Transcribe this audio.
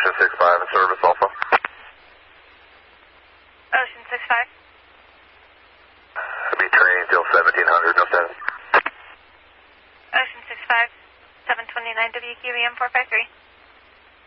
Ocean 65 in service Alpha. Ocean 65. I'll be trained till 1700, no sense. Ocean 65, 729 WQEM 453.